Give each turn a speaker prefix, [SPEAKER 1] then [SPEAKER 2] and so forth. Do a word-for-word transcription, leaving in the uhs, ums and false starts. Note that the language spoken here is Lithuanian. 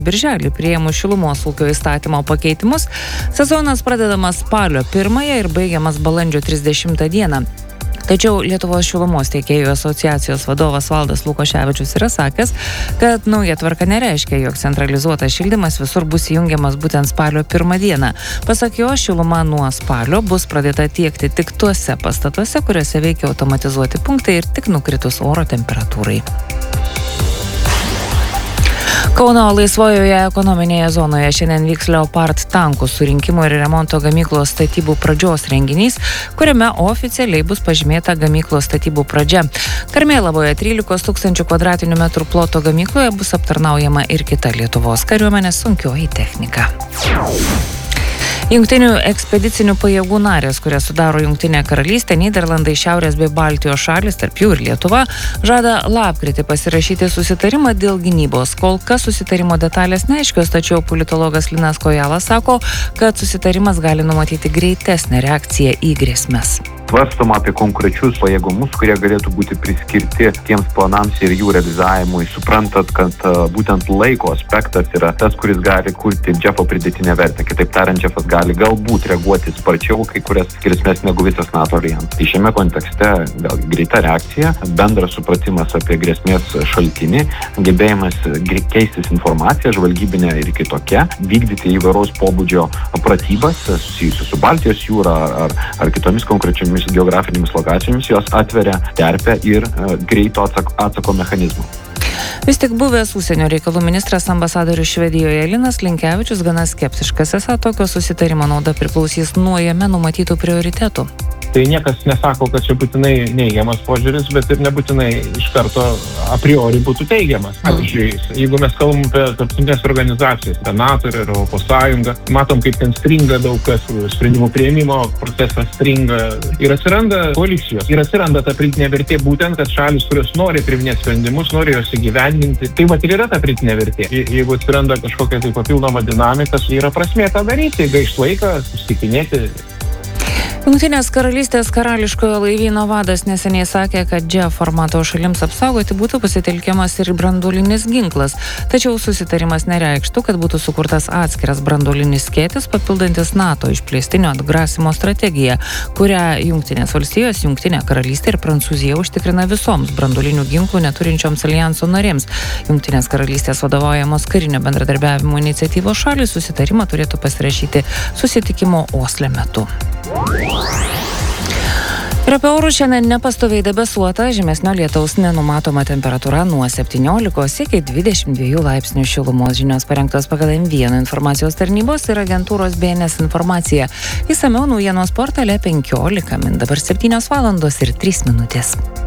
[SPEAKER 1] Birželį priėmus šilumos ūkio įstatymo pakeitimus, sezonas pradedamas spalio pirmąją ir baigiamas balandžio trisdešimtą dieną. Tačiau Lietuvos šilumos tiekėjų asociacijos vadovas Valdas Lukoševičius yra sakęs, kad nauja tvarka nereiškia, jog centralizuotas šildymas visur bus įjungiamas būtent spalio pirmą dieną. Pasak jo, šiluma nuo spalio bus pradėta tiekti tik tuose pastatuose, kuriuose veikia automatizuoti punktai ir tik nukritus oro temperatūrai. Kauno laisvojoje ekonominėje zonoje šiandien vyks Leopard tankų surinkimo ir remonto gamyklos statybų pradžios renginys, kuriame oficialiai bus pažymėta gamyklos statybų pradžia. Karmėlavoje trylikos tūkstančių kvadratinių metrų ploto gamykloje bus aptarnaujama ir kita Lietuvos kariuomenės sunkioji technika. Jungtinių ekspedicinių pajėgų narės, kurias sudaro Jungtinė karalystė, Nyderlandai, Šiaurės bei Baltijos šalis, tarp jų ir Lietuva, žada lapkritį pasirašyti susitarimą dėl gynybos. Kol kas susitarimo detalės neaiškios, tačiau politologas Linas Kojala sako, kad susitarimas gali numatyti greitesnę reakciją į grėsmes.
[SPEAKER 2] Svarstoma apie konkrečius pajėgumus, kurie galėtų būti priskirti tiems planams ir jų realizavimui. Suprantat, kad uh, būtent laiko aspektas yra tas, kuris gali kurti Džefo pridėtinę vertę. Kitaip tariant, Džefas gali galbūt reaguoti sparčiau kai kurias grėsmės negu visas NATO aljansas. Tai šiame kontekste vėlgi greita reakcija, bendras supratimas apie grėsmės šaltinį, gebėjimas keistis informaciją, žvalgybinę ir kitokią, vykdyti įvairaus pobūdžio pratybas susijusius su Baltijos jūra ar, ar kitomis konkrečiomis geografinėmis lokacijomis, jos atveria terpę ir uh, greito atsako, atsako mechanizmų.
[SPEAKER 1] Vis tik buvęs užsienio reikalų ministras ambasadorius Švedijoje Linas Linkevičius gana skeptiškas, esą tokio susitarimo nauda priklausys nuo jame numatytų prioritetų.
[SPEAKER 3] Tai niekas nesako, kad čia būtinai neigiamas požiūris, bet ir nebūtinai iš karto a priori būtų teigiamas. Pavyzdžiui, jeigu mes kalbam apie tarptautinės organizacijas, apie NATO ir Europos Sąjungą, matom, kaip ten stringa daug kas, sprendimų priėmimo procesas stringa ir atsiranda koalicijos. Ir atsiranda ta pridėtinė vertė būtent, kad šalis, kurios nori priiminėti sprendimus, nori juos įgyvendinti. Tai vat ir yra ta pridėtinė vertė. Jeigu atsiranda kažkokia tai papildoma dinamika, tai yra prasmė tą daryti, gaišt laiką, susitikinėti.
[SPEAKER 1] Jungtinės karalystės karališkojo laivyno vadas neseniai sakė, kad J A V formato šalims apsaugoti būtų pasitelkiamas ir branduolinis ginklas. Tačiau susitarimas nereikštų, kad būtų sukurtas atskiras branduolinis skėtis, papildantis NATO išplėstinio atgrasimo strategiją, kurią Jungtinės valstijos, Jungtinė karalystė ir Prancūzija užtikrina visoms branduolinių ginklų neturinčioms aljanso narėms. Jungtinės karalystės vadovaujamos karinio bendradarbiavimo iniciatyvos šalys susitarimą turėtų pasirašyti susitikimo Osle metu. Ir apie orus šiandien nepastoviai debesuota, žemesnio lietaus nenumatoma temperatūra nuo septyniolikos iki dvidešimt dviejų laipsnių šilumos. Žinios parengtos pagal M vienas informacijos tarnybos ir agentūros B N S informacija. Išsamiau naujienos portale penkiolika min. Dabar septynios valandos ir trys minutės.